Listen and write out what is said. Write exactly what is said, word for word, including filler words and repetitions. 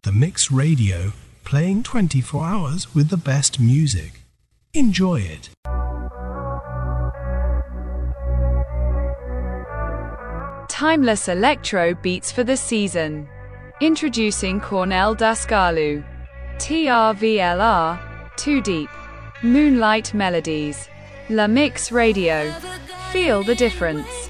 The Mix Radio, playing twenty-four hours with the best music. Enjoy it. Timeless electro beats for the season. Introducing Cornel Dasgalu. T R V L R, Too Deep. Moonlight Melodies. La Mix Radio. Feel the difference.